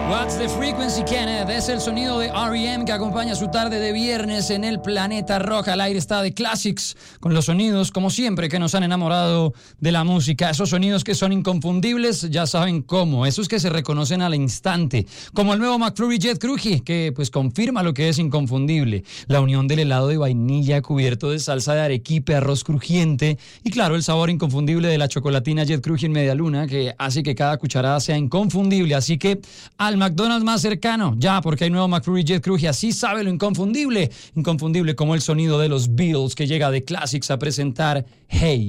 What's the Frequency, Kenneth? Es el sonido de R.E.M. que acompaña su tarde de viernes en el Planeta Rock. Al aire está The Classics, con los sonidos, como siempre, que nos han enamorado de la música. Esos sonidos que son inconfundibles, ya saben cómo. Esos que se reconocen al instante. Como el nuevo McFlurry Jet Cruji, que pues confirma lo que es inconfundible. La unión del helado de vainilla cubierto de salsa de arequipe, arroz crujiente y, claro, el sabor inconfundible de la chocolatina Jet Cruji en media luna, que hace que cada cucharada sea inconfundible. Así que al McDonald's más cercano, ya, porque hay nuevo McFlurry Jet Cruji, así sabe lo inconfundible como el sonido de los Beatles, que llega de Classics a presentar Hey.